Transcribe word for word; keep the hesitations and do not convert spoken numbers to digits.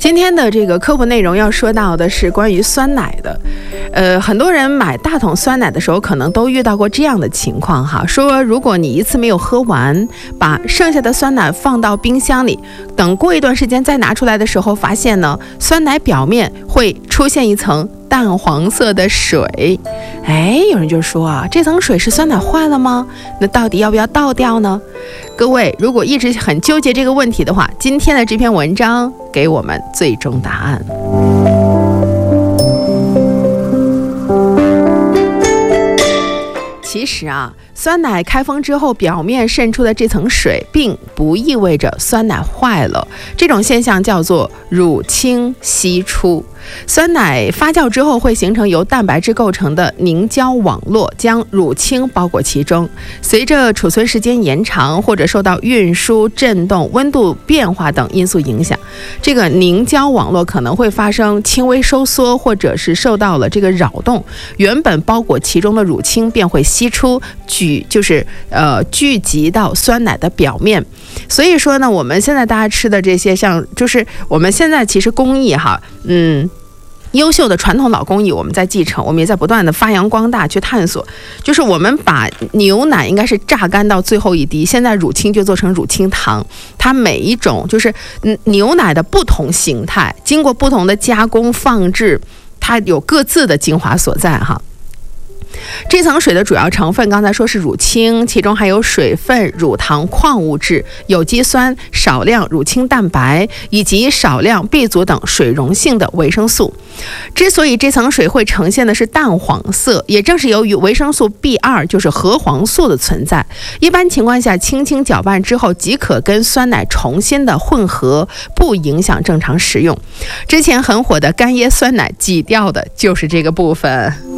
今天的这个科普内容要说到的是关于酸奶的。呃，很多人买大桶酸奶的时候，可能都遇到过这样的情况哈，说如果你一次没有喝完，把剩下的酸奶放到冰箱里，等过一段时间再拿出来的时候，发现呢，酸奶表面会出现一层淡黄色的水。哎，有人就说啊，这层水是酸奶坏了吗？那到底要不要倒掉呢？各位如果一直很纠结这个问题的话，今天的这篇文章给我们最终答案。其实啊，酸奶开封之后表面渗出的这层水并不意味着酸奶坏了，这种现象叫做乳清析出。酸奶发酵之后会形成由蛋白质构成的凝胶网络，将乳清包裹其中。随着储存时间延长，或者受到运输、震动、温度变化等因素影响，这个凝胶网络可能会发生轻微收缩，或者是受到了这个扰动，原本包裹其中的乳清便会析出，聚就是呃聚集到酸奶的表面。所以说呢，我们现在大家吃的这些，像就是我们现在其实工艺哈，嗯。优秀的传统老工艺我们在继承，我们也在不断的发扬光大去探索。就是我们把牛奶应该是榨干到最后一滴，现在乳清就做成乳清糖，它每一种就是牛奶的不同形态，经过不同的加工放置，它有各自的精华所在哈。这层水的主要成分刚才说是乳清，其中还有水分、乳糖、矿物质、有机酸、少量乳清蛋白以及少量 B 族等水溶性的维生素。之所以这层水会呈现的是淡黄色，也正是由于维生素 B 二 就是核黄素的存在。一般情况下，轻轻搅拌之后即可跟酸奶重新的混合，不影响正常食用。之前很火的干椰酸奶挤掉的就是这个部分。